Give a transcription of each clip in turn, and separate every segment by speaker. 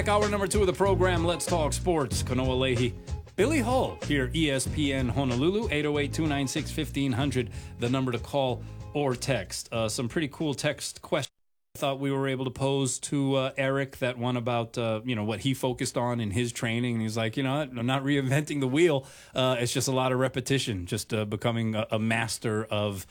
Speaker 1: Hour number 2 of the program, Let's Talk Sports. Kanoa Leahy, Billy Hull here, ESPN Honolulu, 808-296-1500, the number to call or text. Some pretty cool text questions I thought we were able to pose to Eric. That one about, what he focused on in his training. And he's like, I'm not reinventing the wheel. It's just a lot of repetition, just becoming a master of,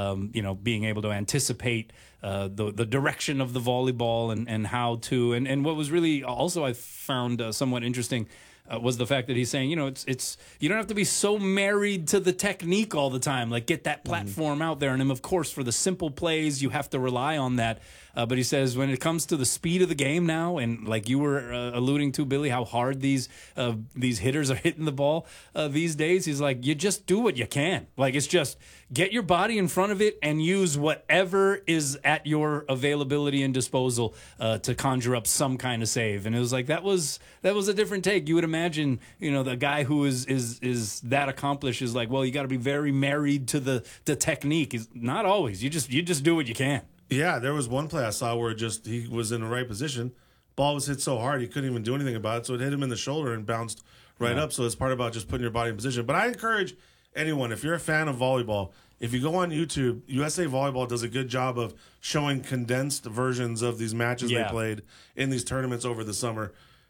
Speaker 1: being able to anticipate the direction of the volleyball and how to. And what was really also I found somewhat interesting was the fact that he's saying, it's you don't have to be so married to the technique all the time. Like, get that platform out there. And of course, for the simple plays, you have to rely on that. But he says when it comes to the speed of the game now, and like you were alluding to, Billy, how hard these hitters are hitting the ball these days, he's like, you just do what you can. Like, it's just get your body in front of it and use whatever is at your availability and disposal to conjure up some kind of save. And it was like that was a different take. You would imagine, the guy who is that accomplished is like, well, you got to be very married to the technique. Is not always. You just do what you can.
Speaker 2: Yeah, there was one play I saw where he was in the right position. Ball was hit so hard he couldn't even do anything about it, so it hit him in the shoulder and bounced right up. So it's part about just putting your body in position. But I encourage anyone, if you're a fan of volleyball, if you go on YouTube, USA Volleyball does a good job of showing condensed versions of these matches they played in these tournaments over the summer.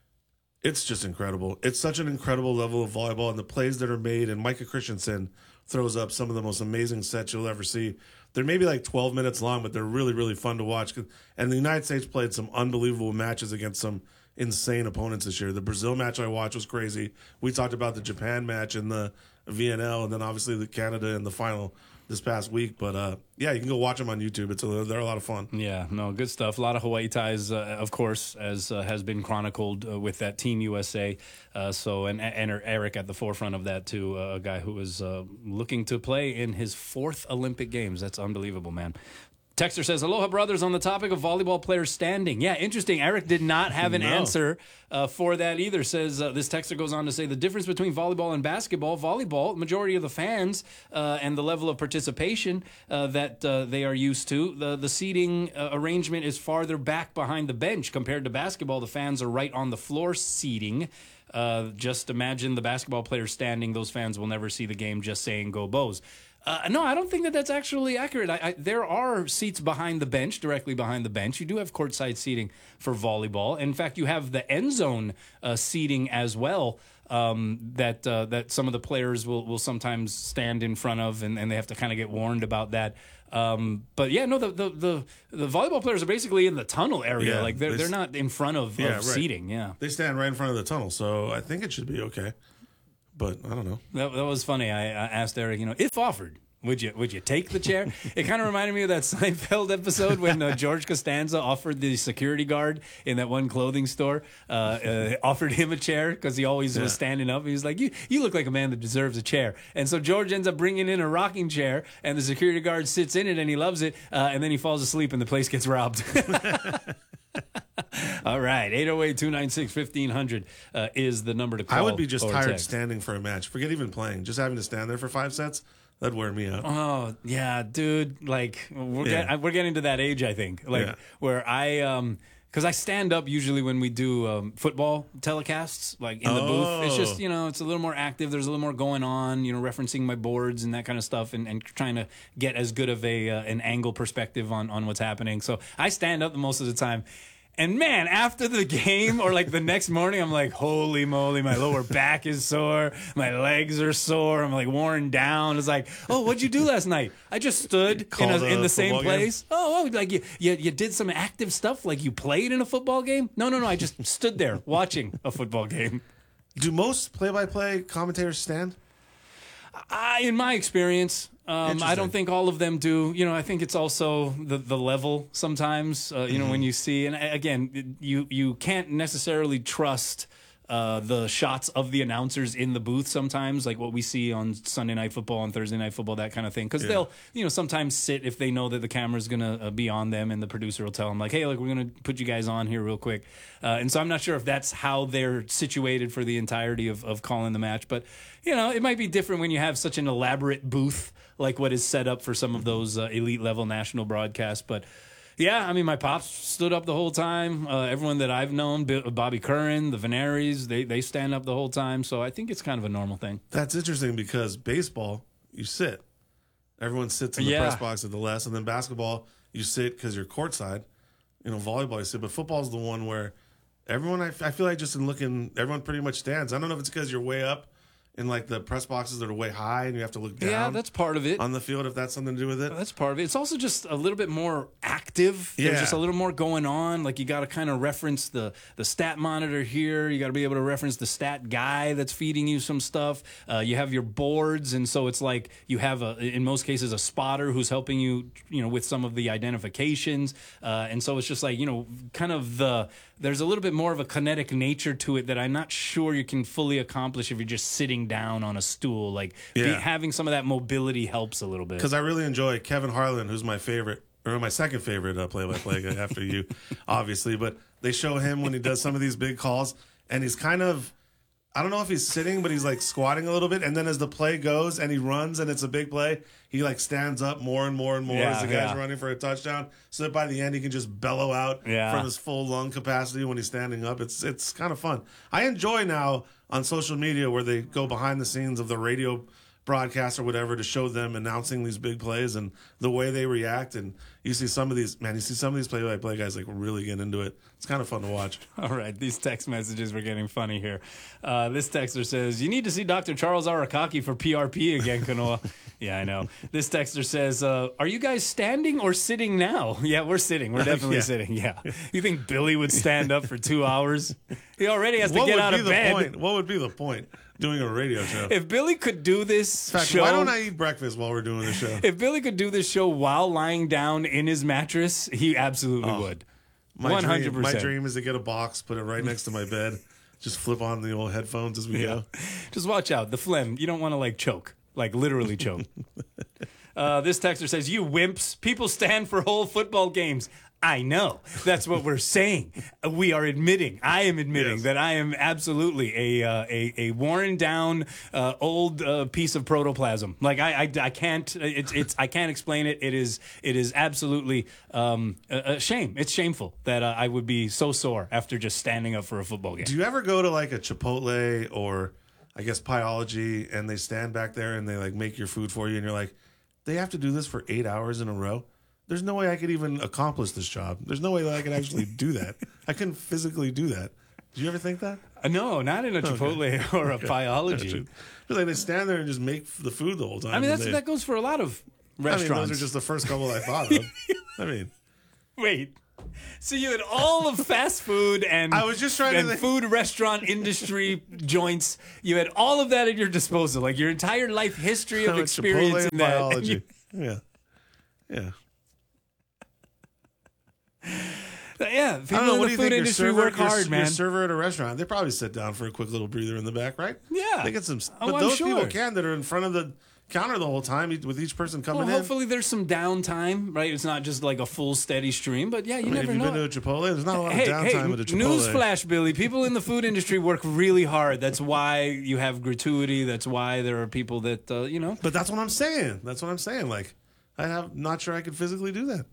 Speaker 2: It's just incredible. It's such an incredible level of volleyball, and the plays that are made, and Micah Christensen throws up some of the most amazing sets you'll ever see. They're maybe like 12 minutes long, but they're really, really fun to watch. And the United States played some unbelievable matches against some insane opponents this year. The Brazil match I watched was crazy. We talked about the Japan match and the VNL, and then obviously the Canada in the final this past week. But, you can go watch them on YouTube. They're a lot of fun.
Speaker 1: Yeah, no, good stuff. A lot of Hawaii ties, of course, as has been chronicled with that Team USA. And Eric at the forefront of that, too, a guy who is looking to play in his 4th Olympic Games. That's unbelievable, man. Texter says, aloha, brothers, on the topic of volleyball players standing. Yeah, interesting. Eric did not have an answer for that either. Says this texter goes on to say the difference between volleyball and basketball. Volleyball, majority of the fans and the level of participation that they are used to, the seating arrangement is farther back behind the bench compared to basketball. The fans are right on the floor seating. Just imagine the basketball players standing. Those fans will never see the game, just saying go Bows. No, I don't think that's actually accurate. There are seats behind the bench, directly behind the bench. You do have courtside seating for volleyball. In fact, you have the end zone seating as well that some of the players will sometimes stand in front of, and they have to kind of get warned about that. But yeah, no, the volleyball players are basically in the tunnel area. Like they're not in front of seating. Yeah,
Speaker 2: they stand right in front of the tunnel, so I think it should be okay. But I don't know.
Speaker 1: That was funny. I asked Eric, if offered, would you take the chair? It kind of reminded me of that Seinfeld episode when George Costanza offered the security guard in that one clothing store, offered him a chair because he always was standing up. He was like, you look like a man that deserves a chair. And so George ends up bringing in a rocking chair, and the security guard sits in it, and he loves it, and then he falls asleep, and the place gets robbed. All right, 808-296-1500 is the number to call.
Speaker 2: I would be just tired
Speaker 1: text.
Speaker 2: Standing for a match. Forget even playing. Just having to stand there for 5 sets, that'd wear me out.
Speaker 1: Oh, yeah, dude. Like, we're getting to that age, I think. Where because I stand up usually when we do football telecasts, like in the booth. It's just, it's a little more active. There's a little more going on, referencing my boards and that kind of stuff and trying to get as good of an angle perspective on what's happening. So I stand up most of the time. And man, after the game or like the next morning, I'm like, holy moly, my lower back is sore. My legs are sore. I'm like worn down. It's like, oh, what'd you do last night? I just stood in the same place. Game? Oh, like you did some active stuff? Like you played in a football game? No. I just stood there watching a football game.
Speaker 2: Do most play-by-play commentators stand?
Speaker 1: In my experience, I don't think all of them do. I think it's also the level sometimes, when you see. And again, you can't necessarily trust the shots of the announcers in the booth sometimes, like what we see on Sunday Night Football and Thursday Night Football, that kind of thing. Because they'll, sometimes sit if they know that the camera's going to be on them and the producer will tell them, like, hey, look, we're going to put you guys on here real quick. And so I'm not sure if that's how they're situated for the entirety of calling the match. But, it might be different when you have such an elaborate booth like what is set up for some of those elite level national broadcasts. But Yeah, I mean, my pops stood up the whole time. Everyone that I've known, Bobby Curran, the Veneris, they stand up the whole time. So I think it's kind of a normal thing.
Speaker 2: That's interesting because baseball, you sit. Everyone sits in the press box at the left, and then basketball, you sit because you're courtside. Volleyball, you sit. But football's the one where everyone, I feel like just in looking, everyone pretty much stands. I don't know if it's because you're way up in like the press boxes that are way high and you have to look down.
Speaker 1: Yeah, that's part of it.
Speaker 2: On the field, if that's something to do with it.
Speaker 1: That's part of it. It's also just a little bit more active. There's just a little more going on. Like you got to kind of reference the stat monitor here. You got to be able to reference the stat guy that's feeding you some stuff. You have your boards, and so it's like you have in most cases a spotter who's helping you, with some of the identifications. And so it's just like kind of there's a little bit more of a kinetic nature to it that I'm not sure you can fully accomplish if you're just sitting down on a stool. Like having some of that mobility helps a little bit.
Speaker 2: Because I really enjoy Kevin Harlan, who's my favorite, or my second favorite play-by-play guy after you, obviously. But they show him when he does some of these big calls, and he's kind of, I don't know if he's sitting, but he's like squatting a little bit. And then as the play goes and he runs and it's a big play, he like stands up more and more and more as the guy's running for a touchdown. So that by the end he can just bellow out from his full lung capacity when he's standing up. It's kind of fun. I enjoy now on social media where they go behind the scenes of the radio broadcast or whatever to show them announcing these big plays and the way they react. And you see some of these play-by-play guys like really get into it. It's kind of fun to watch.
Speaker 1: All right, these text messages were getting funny here. This texter says, you need to see Dr. Charles Arakaki for PRP again, Kanoa. Yeah, I know. This texter says, are you guys standing or sitting now? Yeah, we're sitting. We're definitely sitting, yeah. You think Billy would stand up for 2 hours? He already has to get out of bed.
Speaker 2: What would be the point? Doing a radio show.
Speaker 1: If Billy could do this show...
Speaker 2: Why don't I eat breakfast while we're doing the show?
Speaker 1: If Billy could do this show while lying down in his mattress, he absolutely would. 100%.
Speaker 2: My dream is to get a box, put it right next to my bed, just flip on the old headphones as we go.
Speaker 1: Just watch out. The phlegm. You don't want to choke. Literally choke. This texter says, you wimps. People stand for whole football games. I know. That's what we're saying. We are admitting. I am admitting that I am absolutely a worn down old piece of protoplasm. I can't. I can't explain it. It is absolutely a shame. It's shameful that I would be so sore after just standing up for a football game.
Speaker 2: Do you ever go to a Chipotle or I guess Pieology and they stand back there and they make your food for you and you're like, they have to do this for 8 hours in a row? There's no way I could even accomplish this job. There's no way that I could actually do that. I couldn't physically do that. Did you ever think that?
Speaker 1: No, not in a Chipotle or a Pieology.
Speaker 2: They stand there and just make the food the whole time.
Speaker 1: I mean, that goes for a lot of restaurants.
Speaker 2: Those are just the first couple I thought of.
Speaker 1: Wait. So you had all of fast food and
Speaker 2: I was just trying to
Speaker 1: food restaurant industry joints. You had all of that at your disposal, your entire life history of experience in that.
Speaker 2: Biology. Yeah.
Speaker 1: Yeah, people in the food industry work hard, man.
Speaker 2: Your server at a restaurant, they probably sit down for a quick little breather in the back, right?
Speaker 1: Yeah.
Speaker 2: They get some, but those people that are in front of the counter the whole time with each person coming in.
Speaker 1: Hopefully there's some downtime, right? It's not just a full steady stream, but you never know.
Speaker 2: Have you been to a Chipotle? There's not a lot of downtime at a Chipotle.
Speaker 1: Newsflash, Billy. People in the food industry work really hard. That's why you have gratuity. That's why there are people that,
Speaker 2: But that's what I'm saying. I'm not sure I could physically do that.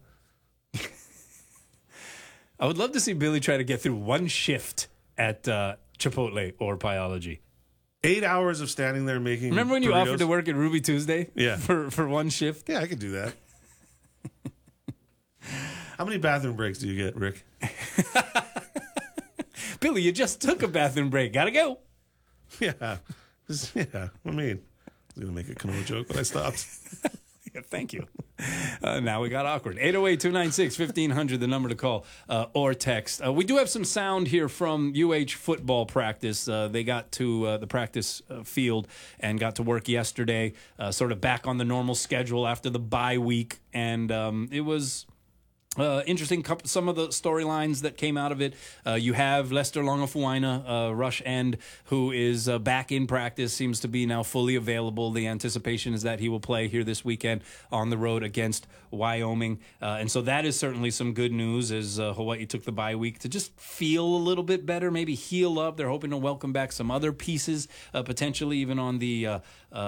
Speaker 1: I would love to see Billy try to get through one shift at Chipotle or Pieology.
Speaker 2: 8 hours of standing there making.
Speaker 1: Remember when you offered to work at Ruby Tuesday?
Speaker 2: Yeah.
Speaker 1: For one shift?
Speaker 2: Yeah, I could do that. How many bathroom breaks do you get, Rick?
Speaker 1: Billy, you just took a bathroom break. Gotta go.
Speaker 2: Yeah. I was going to make a Kanoa joke, but I stopped.
Speaker 1: Yeah, thank you. Now we got awkward. 808-296-1500, the number to call or text. We do have some sound here from UH football practice. They got to the practice field and got to work yesterday, sort of back on the normal schedule after the bye week. And it was... interesting, some of the storylines that came out of it. You have Lester Longafuaina, rush end, who is back in practice, seems to be now fully available. The anticipation is that he will play here this weekend on the road against Wyoming. And so that is certainly some good news as Hawaii took the bye week to just feel a little bit better, maybe heal up. They're hoping to welcome back some other pieces, potentially even on the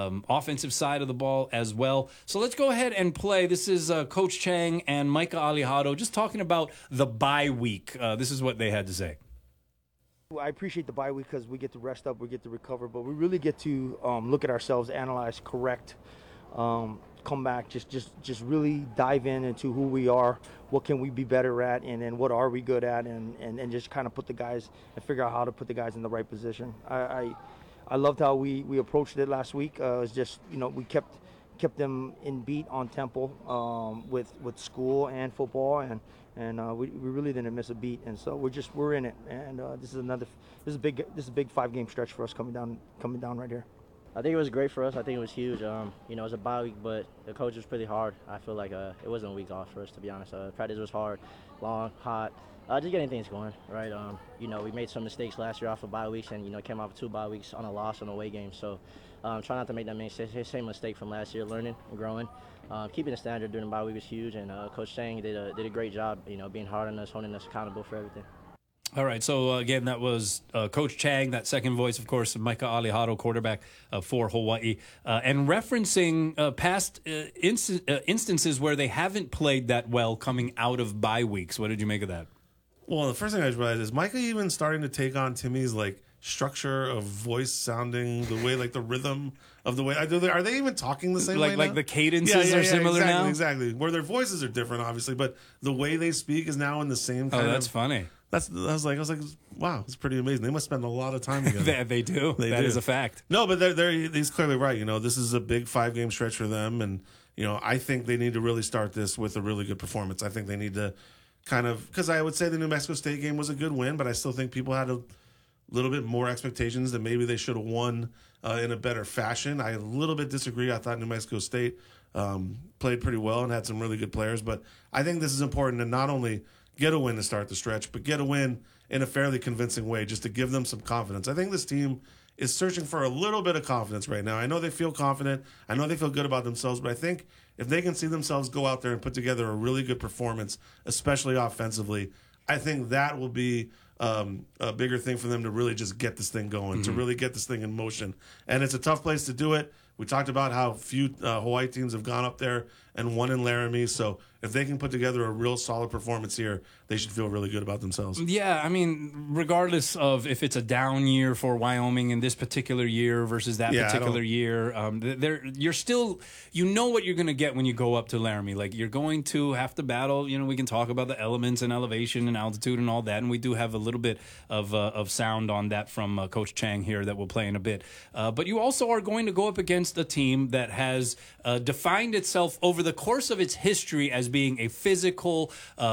Speaker 1: offensive side of the ball as well. So let's go ahead and play. This is Coach Chang and Micah Aliha Alejado, just talking about the bye week. This is what they had to say.
Speaker 3: I appreciate the bye week because we get to rest up, we get to recover, but we really get to look at ourselves, analyze, correct, come back, just really dive into who we are, what can we be better at, and then what are we good at, and just kind of put the guys and figure out how to put the guys in the right position. I loved how we approached it last week. It was just, we kept them in beat on tempo with school and football, and we really didn't miss a beat, and so we're in it, and this is a big 5-game stretch for us coming down right here.
Speaker 4: I think it was great for us. I think it was huge. It was a bye week, but the coach was pretty hard. I feel like it wasn't a week off for us, to be honest. Practice was hard, long, hot. Just getting things going, right? We made some mistakes last year off of bye weeks, and came off with 2 bye weeks on a loss on away game. So, try not to make that same mistake from last year. Learning and growing, keeping the standard during the bye week was huge, and Coach Chang did a great job. Being hard on us, holding us accountable for everything.
Speaker 1: All right, so again, that was Coach Chang, that second voice, of course, Micah Alejado, quarterback for Hawaii, and referencing past instances where they haven't played that well coming out of bye weeks. What did you make of that?
Speaker 2: Well, the first thing I realized is Micah even starting to take on Timmy's structure of voice sounding, the way the rhythm of the way. Are they even talking the same way now?
Speaker 1: Like the cadences are similar
Speaker 2: exactly,
Speaker 1: now?
Speaker 2: Exactly. Where their voices are different, obviously, but the way they speak is now in the same kind of...
Speaker 1: Oh, that's funny.
Speaker 2: I was like, wow, it's pretty amazing. They must spend a lot of time together.
Speaker 1: They do. That is a fact.
Speaker 2: No, but he's clearly right. This is a big 5-game stretch for them, and I think they need to really start this with a really good performance. I think they need to because I would say the New Mexico State game was a good win, but I still think people had a little bit more expectations that maybe they should have won in a better fashion. I a little bit disagree. I thought New Mexico State played pretty well and had some really good players, but I think this is important to not only get a win to start the stretch, but get a win in a fairly convincing way just to give them some confidence. I think this team is searching for a little bit of confidence right now. I know they feel confident. I know they feel good about themselves, but I think if they can see themselves go out there and put together a really good performance, especially offensively, I think that will be a bigger thing for them to really just get this thing going, to really get this thing in motion. And it's a tough place to do it. We talked about how few Hawaii teams have gone up there and won in Laramie. So if they can put together a real solid performance here, they should feel really good about themselves.
Speaker 1: Yeah, I mean, regardless of if it's a down year for Wyoming in this particular year versus that particular year, you're still, what you're going to get when you go up to Laramie. You're going to have to battle. We can talk about the elements and elevation and altitude and all that, and we do have a little bit of sound on that from Coach Chang here that we'll play in a bit. But you also are going to go up against a team that has defined itself over the course of its history as being a physical,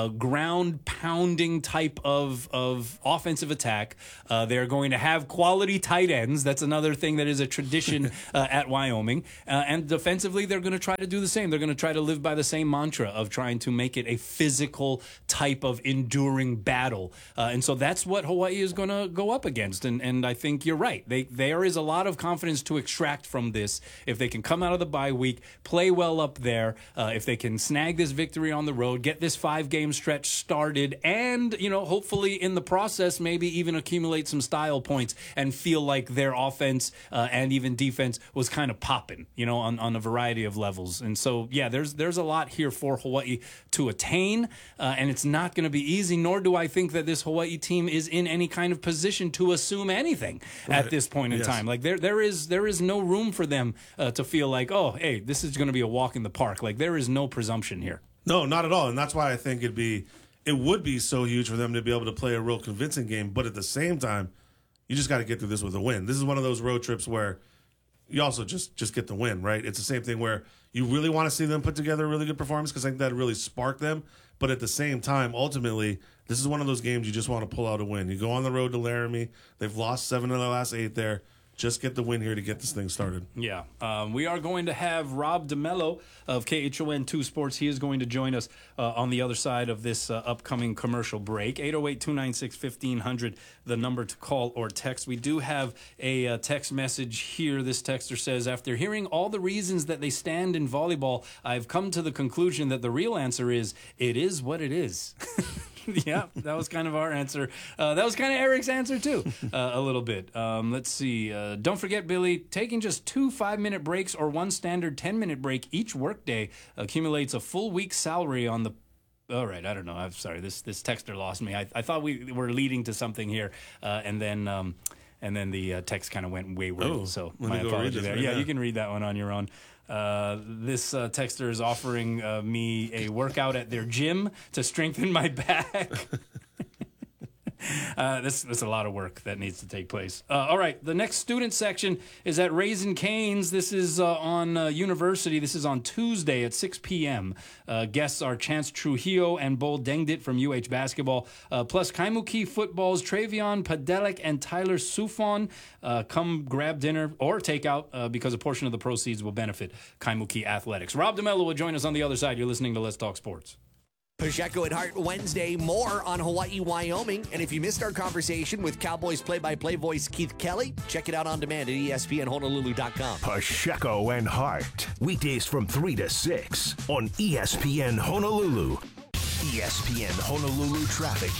Speaker 1: ground-pounding type of offensive attack. They're going to have quality tight ends. That's another thing that is a tradition at Wyoming. And defensively, they're going to try to do the same. They're going to try to live by the same mantra of trying to make it a physical type of enduring battle. And so that's what Hawaii is going to go up against. And I think you're right. There is a lot of confidence to extract from this if they can come out of the bye week, play well up there, if they can snag this victory on the road, get this 5-game stretch started, and hopefully in the process maybe even accumulate some style points and feel like their offense and even defense was kind of popping on a variety of levels. And so there's a lot here for Hawaii to attain, and it's not going to be easy, nor do I think that this Hawaii team is in any kind of position to assume anything at this point in time. There is no room for them to feel like, oh, hey, this is going to be a walk in the park. There is no presumption here.
Speaker 2: No, not at all. And that's why I think it would be so huge for them to be able to play a real convincing game. But at the same time, you just got to get through this with a win. This is one of those road trips where you also just get the win, right? It's the same thing where you really want to see them put together a really good performance because I think that really sparked them. But at the same time, ultimately, this is one of those games you just want to pull out a win. You go on the road to Laramie. They've lost 7 of their last 8 there. Just get the win here to get this thing started.
Speaker 1: Yeah. We are going to have Rob DeMello of KHON2 Sports. He is going to join us on the other side of this upcoming commercial break. 808-296-1500, the number to call or text. We do have a text message here. This texter says, after hearing all the reasons that they stand in volleyball, I've come to the conclusion that the real answer is, it is what it is. Yeah, that was kind of our answer. That was kind of Eric's answer, too, a little bit. Let's see. Don't forget, Billy, taking just 2 5-minute breaks or one standard 10-minute break each workday accumulates a full week's salary on the all right. I don't know. I'm sorry. This texter lost me. I thought we were leading to something here, and then the text kind of went wayward.
Speaker 2: Oh,
Speaker 1: so
Speaker 2: let
Speaker 1: my
Speaker 2: me go
Speaker 1: apology
Speaker 2: read this
Speaker 1: there.
Speaker 2: right
Speaker 1: Yeah,
Speaker 2: now.
Speaker 1: you can read that one on your own. This texter is offering me a workout at their gym to strengthen my back. This is a lot of work that needs to take place. All right, the next student section is at Raising Cane's. This is on University. This is on Tuesday at 6 p.m. Guests are Chance Trujillo and Bol Dengdit from UH Basketball, plus Kaimuki Football's Travion Padelik and Tyler Sufon. Come grab dinner or takeout because a portion of the proceeds will benefit Kaimuki Athletics. Rob DeMello will join us on the other side. You're listening to Let's Talk Sports.
Speaker 5: Pacheco and Hart Wednesday, more on Hawaii, Wyoming. And if you missed our conversation with Cowboys play-by-play voice Keith Kelly, check it out on demand at ESPNHonolulu.com.
Speaker 6: Pacheco and Hart, weekdays from 3 to 6 on ESPN Honolulu. ESPN Honolulu traffic.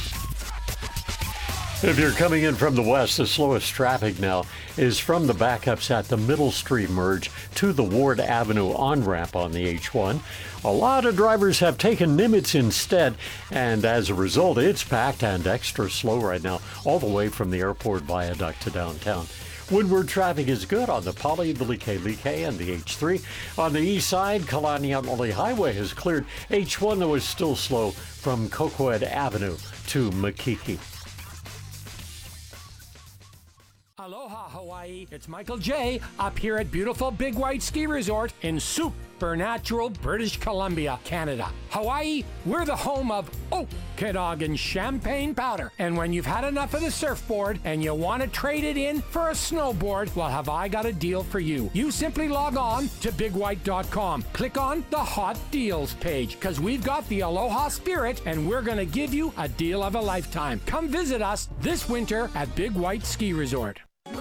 Speaker 7: If you're coming in from the west, the slowest traffic now is from the backups at the Middle Street merge to the Ward Avenue on-ramp on the H1. A lot of drivers have taken Nimitz instead, and as a result, it's packed and extra slow right now, all the way from the airport viaduct to downtown. Windward traffic is good on the Pali, the Like and the H3. On the east side, Kalania'amale Highway has cleared. H1, though, is still slow from Cocoed Avenue to Makiki.
Speaker 8: Aloha, Hawaii. It's Michael J. up here at beautiful Big White Ski Resort in supernatural British Columbia, Canada. Hawaii, we're the home of Okanagan champagne powder. And when you've had enough of the surfboard and you want to trade it in for a snowboard, well, have I got a deal for you. You simply log on to bigwhite.com. Click on the Hot Deals page because we've got the Aloha spirit and we're going to give you a deal of a lifetime. Come visit us this winter at Big White Ski Resort.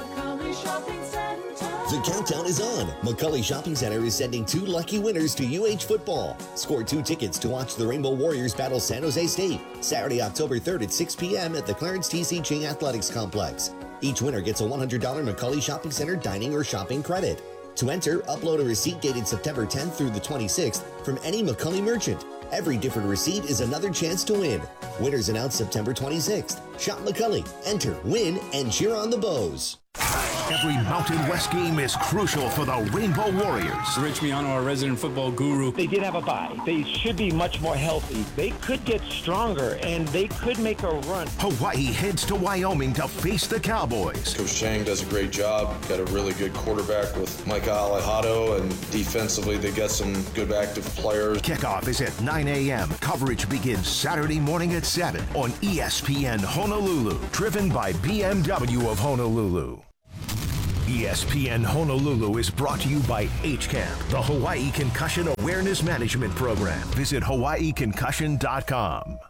Speaker 9: The countdown is on. McCully Shopping Center is sending 2 lucky winners to UH football. Score 2 tickets to watch the Rainbow Warriors battle San Jose State Saturday, October 3rd at 6 p.m. at the Clarence T.C. Ching Athletics Complex. Each winner gets a $100 McCully Shopping Center dining or shopping credit. To enter, upload a receipt dated September 10th through the 26th from any McCully merchant. Every different receipt is another chance to win. Winners announced September 26th. Shop McCully, enter, win, and cheer on the Bows.
Speaker 6: Every Mountain West game is crucial for the Rainbow Warriors.
Speaker 1: Rich Miano, our resident football guru.
Speaker 10: They did have a bye. They should be much more healthy. They could get stronger, and they could make a run.
Speaker 6: Hawaii heads to Wyoming to face the Cowboys.
Speaker 11: Coach Chang does a great job. Got a really good quarterback with Micah Alejado, and defensively they got some good active players.
Speaker 6: Kickoff is at 9 a.m. Coverage begins Saturday morning at 7 on ESPN Honolulu. Driven by BMW of Honolulu. ESPN Honolulu is brought to you by HCAMP, the Hawaii Concussion Awareness Management Program. Visit hawaiiconcussion.com.